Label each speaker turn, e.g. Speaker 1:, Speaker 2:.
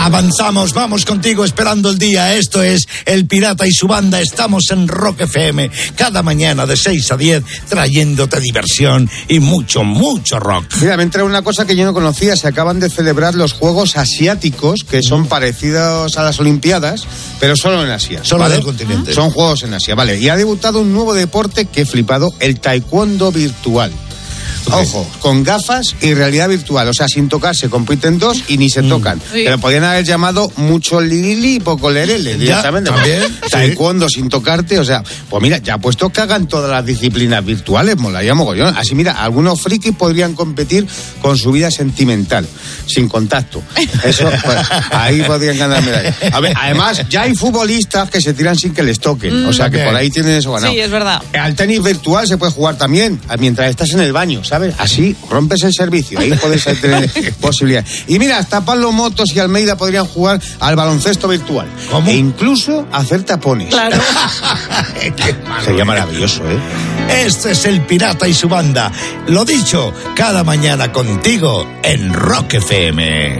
Speaker 1: Avanzamos, vamos contigo esperando el día. Esto es El Pirata y su banda. Estamos en Rock FM cada mañana de 6 a 10 trayéndote diversión y mucho, mucho rock.
Speaker 2: Mira, me entra una cosa que yo no conocía. Se acaban de celebrar los Juegos Asiáticos, que son parecidos a las Olimpiadas, pero solo en Asia.
Speaker 1: Solo
Speaker 2: ¿vale?
Speaker 1: del continente.
Speaker 2: Son Juegos en Asia, vale. Y ha debutado un nuevo deporte que he flipado, el taekwondo virtual. Ojo, con gafas y realidad virtual, o sea, sin tocar, se compiten dos y ni se tocan.
Speaker 3: Sí.
Speaker 2: Pero podrían haber llamado mucho lili y poco lerele, directamente.
Speaker 1: También,
Speaker 2: Taekwondo sin tocarte, o sea, pues mira, ya puesto que hagan todas las disciplinas virtuales, molaría mogollón. Así mira, algunos frikis podrían competir con su vida sentimental, sin contacto. Eso, pues, ahí podrían ganar medallas. A ver, además, ya hay futbolistas que se tiran sin que les toquen, o sea, que por ahí tienen eso ganado.
Speaker 3: Sí, es verdad.
Speaker 2: Al tenis virtual se puede jugar también, mientras estás en el baño, ¿sabes? Así rompes el servicio, ahí puedes tener posibilidades. Y mira, hasta Pablo Motos y Almeida podrían jugar al baloncesto virtual.
Speaker 1: ¿Cómo?
Speaker 2: E incluso hacer tapones.
Speaker 3: Claro.
Speaker 2: Sería maravilloso, ¿eh?
Speaker 1: Este es El Pirata y su banda. Lo dicho, cada mañana contigo en Rock FM.